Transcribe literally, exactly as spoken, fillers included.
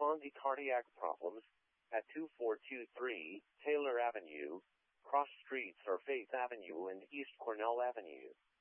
Fonzie cardiac problems at two four two three Taylor Avenue, cross streets are Faith Avenue and East Cornell Avenue.